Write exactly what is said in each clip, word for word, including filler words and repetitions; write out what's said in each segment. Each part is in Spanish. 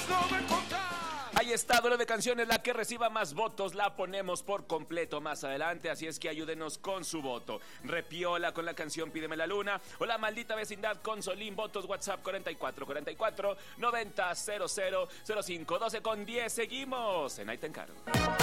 Ahí está, duelo de canciones, la que reciba más votos la ponemos por completo más adelante, así es que ayúdenos con su voto. Repiola con la canción Pídeme la Luna, o La Maldita Vecindad con Solín, votos WhatsApp cuarenta y cuatro cuarenta y cuatro noventa cero cero cero cinco doce con diez, seguimos en Ahí Te Encargo.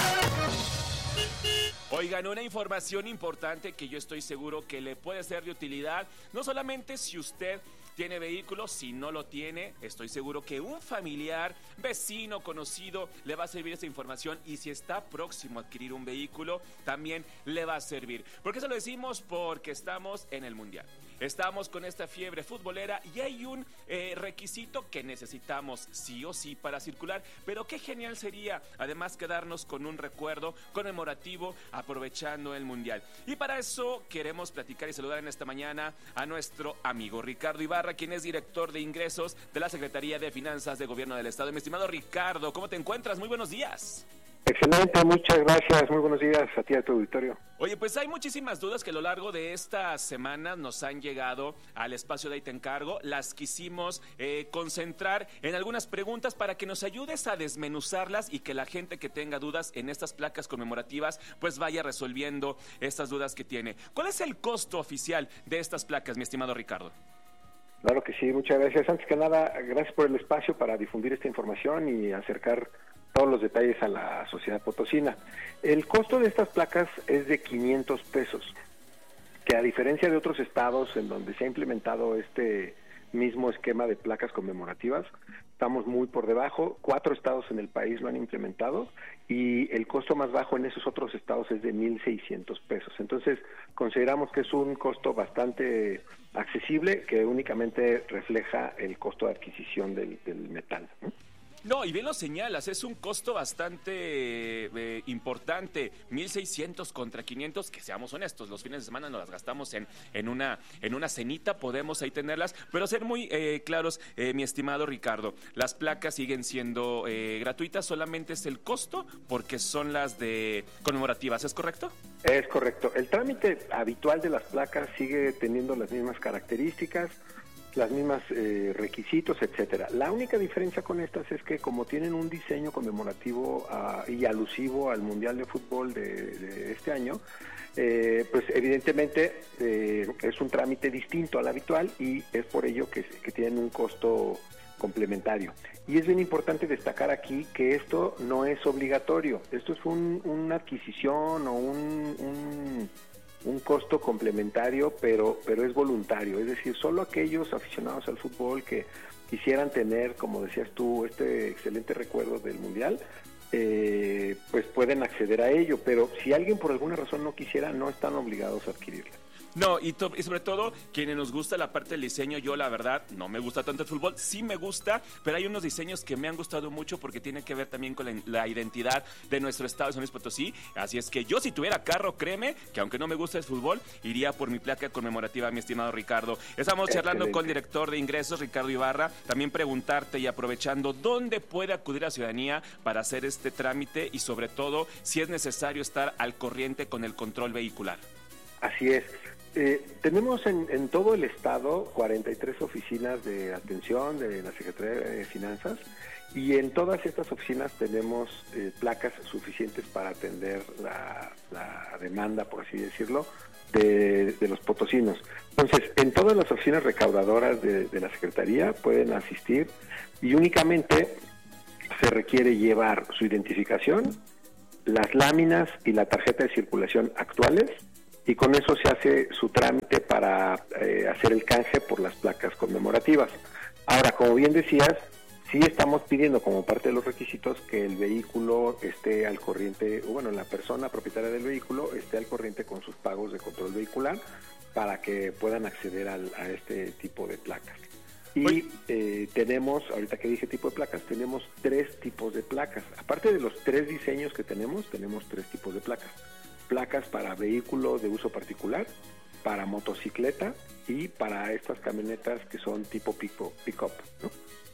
Oigan, una información importante que yo estoy seguro que le puede ser de utilidad, no solamente si usted tiene vehículo, si no lo tiene, estoy seguro que un familiar, vecino, conocido, le va a servir esta información, y si está próximo a adquirir un vehículo, también le va a servir. ¿Por qué se lo decimos? Porque estamos en el Mundial. Estamos con esta fiebre futbolera y hay un eh, requisito que necesitamos sí o sí para circular, pero qué genial sería además quedarnos con un recuerdo conmemorativo aprovechando el Mundial. Y para eso queremos platicar y saludar en esta mañana a nuestro amigo Ricardo Ibarra, quien es director de ingresos de la Secretaría de Finanzas de Gobierno del Estado. Mi estimado Ricardo, ¿cómo te encuentras? Muy buenos días. Excelente, muchas gracias, muy buenos días a ti y a tu auditorio. Oye, pues hay muchísimas dudas que a lo largo de esta semana nos han llegado al espacio de Ahí Te Encargo. Las quisimos eh, concentrar en algunas preguntas para que nos ayudes a desmenuzarlas y que la gente que tenga dudas en estas placas conmemorativas pues vaya resolviendo estas dudas que tiene. ¿Cuál es el costo oficial de estas placas, mi estimado Ricardo? Claro que sí, muchas gracias. Antes que nada, gracias por el espacio para difundir esta información y acercar todos los detalles a la sociedad potosina. El costo de estas placas es de quinientos pesos, que a diferencia de otros estados en donde se ha implementado este mismo esquema de placas conmemorativas, estamos muy por debajo. Cuatro estados en el país lo han implementado y el costo más bajo en esos otros estados es de mil seiscientos pesos. Entonces, consideramos que es un costo bastante accesible que únicamente refleja el costo de adquisición del, del metal, ¿no? No, y bien lo señalas, es un costo bastante eh, importante, mil seiscientos contra quinientos, que seamos honestos, los fines de semana nos las gastamos en, en, una, en una cenita, podemos ahí tenerlas, pero ser muy eh, claros, eh, mi estimado Ricardo, las placas siguen siendo eh, gratuitas, solamente es el costo porque son las de conmemorativas, ¿es correcto? Es correcto, el trámite habitual de las placas sigue teniendo las mismas características, las mismas eh, requisitos, etcétera. La única diferencia con estas es que como tienen un diseño conmemorativo uh, y alusivo al Mundial de Fútbol de, de este año, eh, pues evidentemente eh, es un trámite distinto al habitual y es por ello que, que tienen un costo complementario. Y es bien importante destacar aquí que esto no es obligatorio, esto es un, una adquisición o un... un un costo complementario, pero pero es voluntario, es decir, solo aquellos aficionados al fútbol que quisieran tener, como decías tú, este excelente recuerdo del Mundial, eh, pues pueden acceder a ello, pero si alguien por alguna razón no quisiera, no están obligados a adquirirla. No, y, to- y sobre todo, quienes nos gusta la parte del diseño, yo la verdad, no me gusta tanto el fútbol, sí me gusta, pero hay unos diseños que me han gustado mucho porque tienen que ver también con la, la identidad de nuestro estado de San Luis Potosí, así es que yo si tuviera carro, créeme, que aunque no me gusta el fútbol, iría por mi placa conmemorativa, mi estimado Ricardo. Estamos charlando Excelente. con el director de ingresos, Ricardo Ibarra, también preguntarte y aprovechando, ¿dónde puede acudir la ciudadanía para hacer este trámite y sobre todo, si es necesario estar al corriente con el control vehicular? Así es. Eh, tenemos en, en todo el estado cuarenta y tres oficinas de atención de la Secretaría de Finanzas y en todas estas oficinas tenemos eh, placas suficientes para atender la, la demanda, por así decirlo, de, de los potosinos. Entonces, en todas las oficinas recaudadoras de, de la Secretaría pueden asistir y únicamente se requiere llevar su identificación, las láminas y la tarjeta de circulación actuales, y con eso se hace su trámite para eh, hacer el canje por las placas conmemorativas. Ahora, como bien decías, sí estamos pidiendo como parte de los requisitos que el vehículo esté al corriente, o bueno, la persona propietaria del vehículo esté al corriente con sus pagos de control vehicular para que puedan acceder al, a este tipo de placas. Y eh, tenemos, ahorita que dije tipo de placas, tenemos tres tipos de placas. Aparte de los tres diseños que tenemos, tenemos tres tipos de placas. Placas para vehículo de uso particular, para motocicleta y para estas camionetas que son tipo pick-up, ¿no?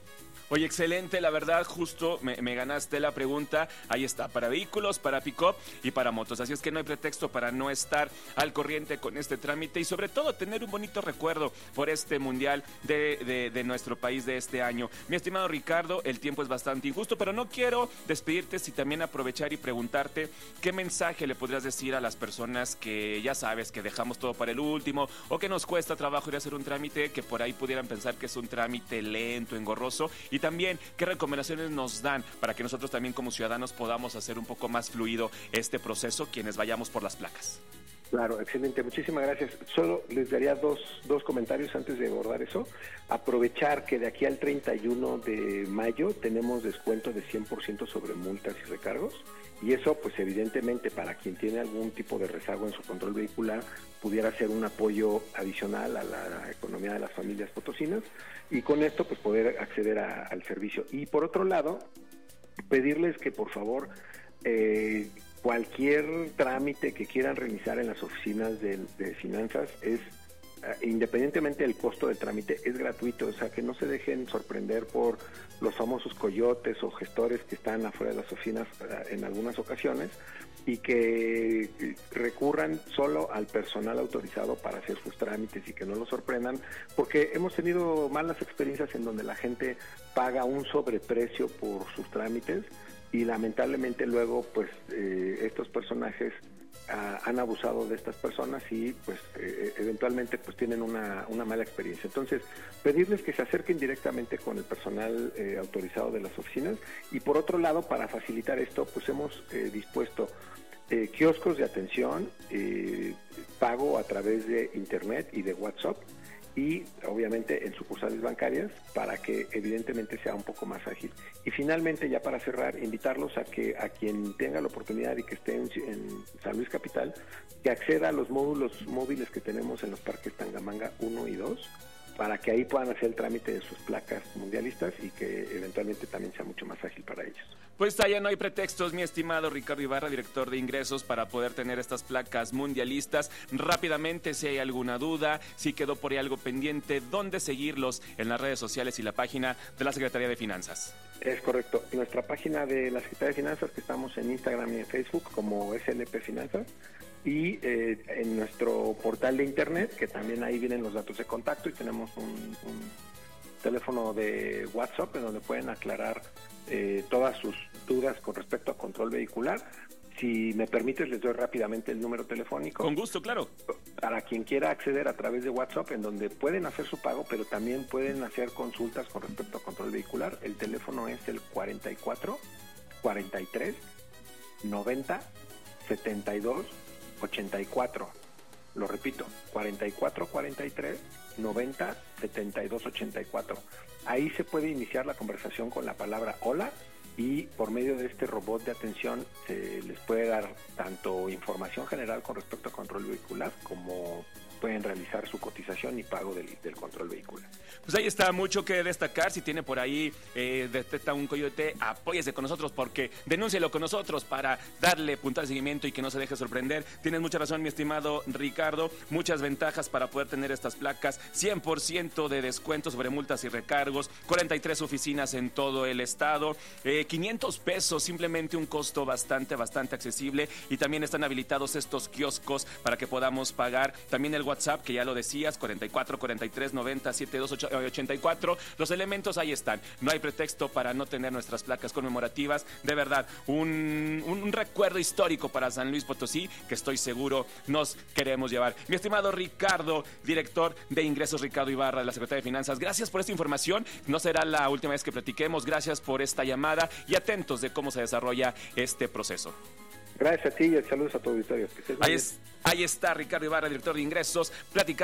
Oye, excelente, la verdad, justo me, me ganaste la pregunta. Ahí está, para vehículos, para pick-up y para motos. Así es que no hay pretexto para no estar al corriente con este trámite y sobre todo tener un bonito recuerdo por este mundial de, de, de nuestro país de este año. Mi estimado Ricardo, el tiempo es bastante injusto, pero no quiero despedirte sin también aprovechar y preguntarte qué mensaje le podrías decir a las personas que ya sabes que dejamos todo para el último o que nos cuesta trabajo ir a hacer un trámite, que por ahí pudieran pensar que es un trámite lento, engorroso, y también qué recomendaciones nos dan para que nosotros también como ciudadanos podamos hacer un poco más fluido este proceso quienes vayamos por las placas. Claro, excelente, muchísimas gracias. Solo les daría dos, dos comentarios antes de abordar eso. Aprovechar que de aquí al treinta y uno de mayo tenemos descuento de cien por ciento sobre multas y recargos, y eso pues evidentemente para quien tiene algún tipo de rezago en su control vehicular pudiera ser un apoyo adicional a la, a la economía de las familias potosinas, y con esto pues poder acceder a, al servicio. Y por otro lado, pedirles que por favor eh, cualquier trámite que quieran realizar en las oficinas de, de finanzas es, independientemente del costo del trámite, es gratuito. O sea, que no se dejen sorprender por los famosos coyotes o gestores que están afuera de las oficinas en algunas ocasiones, y que recurran solo al personal autorizado para hacer sus trámites y que no los sorprendan, porque hemos tenido malas experiencias en donde la gente paga un sobreprecio por sus trámites y lamentablemente luego pues eh, estos personajes Uh, han abusado de estas personas y pues eh, eventualmente pues tienen una, una mala experiencia. Entonces, pedirles que se acerquen directamente con el personal eh, autorizado de las oficinas. Y por otro lado, para facilitar esto, pues hemos eh, dispuesto eh, kioscos de atención, eh, pago a través de internet y de WhatsApp, y obviamente en sucursales bancarias, para que evidentemente sea un poco más ágil. Y finalmente, ya para cerrar, invitarlos a que a quien tenga la oportunidad y que esté en, en San Luis Capital, que acceda a los módulos móviles que tenemos en los parques Tangamanga uno y dos, para que ahí puedan hacer el trámite de sus placas mundialistas y que eventualmente también sea mucho más ágil para ellos. Pues allá no hay pretextos, mi estimado Ricardo Ibarra, director de ingresos, para poder tener estas placas mundialistas. Rápidamente, si hay alguna duda, si quedó por ahí algo pendiente, ¿dónde seguirlos en las redes sociales y la página de la Secretaría de Finanzas? Es correcto. Nuestra página de la Secretaría de Finanzas, que estamos en Instagram y en Facebook como S L P Finanzas, y eh, en nuestro portal de internet, que también ahí vienen los datos de contacto, y tenemos un, un teléfono de WhatsApp en donde pueden aclarar eh, todas sus dudas con respecto a control vehicular. Si me permites, les doy rápidamente el número telefónico. Con gusto, claro. Para quien quiera acceder a través de WhatsApp, en donde pueden hacer su pago, pero también pueden hacer consultas con respecto a control vehicular. El teléfono es el cuarenta y cuatro, cuarenta y tres, noventa, setenta y dos, ochenta y cuatro. Lo repito, cuarenta y cuatro, cuarenta y tres, noventa, setenta y dos, ochenta y cuatro. Ahí se puede iniciar la conversación con la palabra hola, y por medio de este robot de atención se les puede dar tanto información general con respecto a control vehicular, como pueden realizar su cotización y pago del, del control vehicular. Pues ahí está, mucho que destacar. Si tiene por ahí, eh, detecta un coyote, apóyese con nosotros, porque denúncielo con nosotros para darle puntual seguimiento y que no se deje sorprender. Tienes mucha razón, mi estimado Ricardo. Muchas ventajas para poder tener estas placas. cien por ciento de descuento sobre multas y recargos. cuarenta y tres oficinas en todo el estado. Eh, quinientos pesos, simplemente un costo bastante, bastante accesible. Y también están habilitados estos kioscos para que podamos pagar. También el WhatsApp, que ya lo decías, cuarenta y cuatro, cuarenta y tres, noventa, setenta y dos, ochenta y cuatro. Los elementos ahí están. No hay pretexto para no tener nuestras placas conmemorativas. De verdad, un, un, un recuerdo histórico para San Luis Potosí, que estoy seguro nos queremos llevar. Mi estimado Ricardo, director de ingresos, Ricardo Ibarra, de la Secretaría de Finanzas, gracias por esta información. No será la última vez que platiquemos. Gracias por esta llamada y atentos de cómo se desarrolla este proceso. Gracias a ti y saludos a tu auditorio. Ahí, es, ahí está Ricardo Ibarra, director de ingresos, platicando